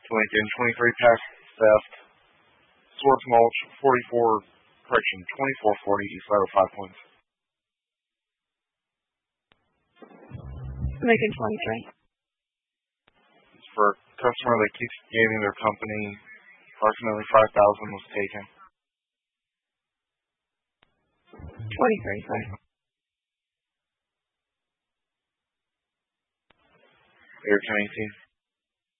Lincoln, 23 past theft. Swords Mulch, 2440, East Ladder, 5 points. Lincoln 23. It's for a customer that keeps gaining their company. Approximately 5,000 was taken. 23, sorry. Air 1018.